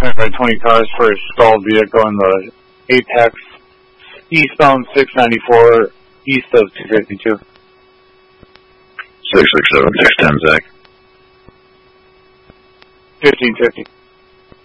120 cars for a stalled vehicle in the Apex, eastbound 694, east of 252. 667, 610, Zach. 1550.